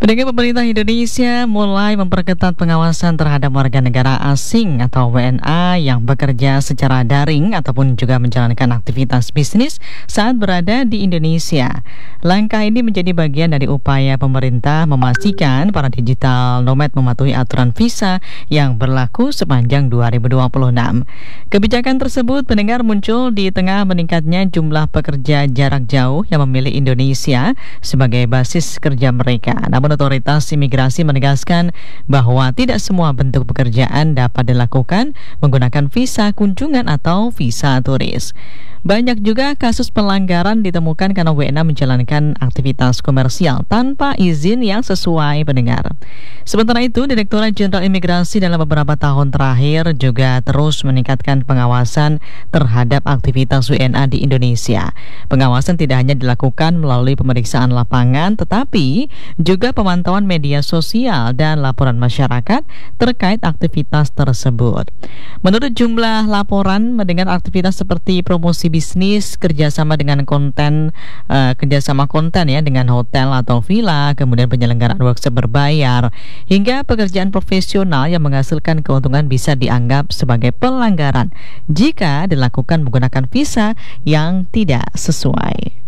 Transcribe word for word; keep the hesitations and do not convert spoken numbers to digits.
Pendengar, pemerintah Indonesia mulai memperketat pengawasan terhadap warga negara asing atau W N A yang bekerja secara daring ataupun juga menjalankan aktivitas bisnis saat berada di Indonesia. Langkah ini menjadi bagian dari upaya pemerintah memastikan para digital nomad mematuhi aturan visa yang berlaku sepanjang dua ribu dua puluh enam. Kebijakan tersebut, pendengar, muncul di tengah meningkatnya jumlah pekerja jarak jauh yang memilih Indonesia sebagai basis kerja mereka. Namun otoritas imigrasi menegaskan bahwa tidak semua bentuk pekerjaan dapat dilakukan menggunakan visa kunjungan atau visa turis. Banyak juga kasus pelanggaran ditemukan karena W N A menjalankan aktivitas komersial tanpa izin yang sesuai, pendengar. Sementara itu, Direktorat Jenderal Imigrasi dalam beberapa tahun terakhir juga terus meningkatkan pengawasan terhadap aktivitas W N A di Indonesia. Pengawasan tidak hanya dilakukan melalui pemeriksaan lapangan, tetapi juga pemantauan media sosial dan laporan masyarakat terkait aktivitas tersebut. Menurut jumlah laporan mendengar aktivitas seperti promosi bisnis, kerjasama dengan konten, uh, kerjasama konten ya dengan hotel atau villa, kemudian penyelenggaraan workshop berbayar, hingga pekerjaan profesional yang menghasilkan keuntungan bisa dianggap sebagai pelanggaran jika dilakukan menggunakan visa yang tidak sesuai.